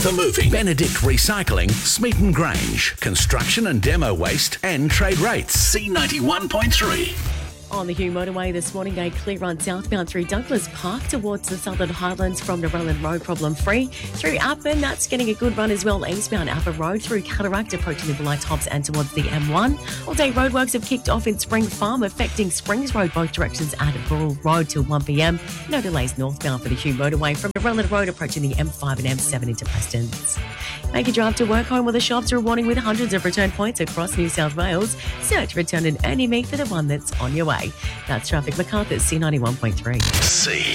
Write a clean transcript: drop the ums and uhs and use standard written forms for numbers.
The Moving, Benedict Recycling, Smeaton Grange, construction and demo waste and trade rates. C91.3. On the Hume Motorway this morning, a clear run southbound through Douglas Park towards the Southern Highlands from Narellan Road, problem free. Through Appin, that's getting a good run as well. Eastbound Appin Road through Cataract, approaching the Bulli Tops and towards the M1. All day roadworks have kicked off in Spring Farm, affecting Springs Road both directions at Burrell Road till 1 p.m. No delays northbound for the Hume Motorway from Narellan Road approaching the M5 and M7 into Prestons. Make a drive to work home with the shops rewarding with hundreds of return points across New South Wales. Search, return and earn your meat for the one that's on your way. That's Traffic MacArthur, C91.3.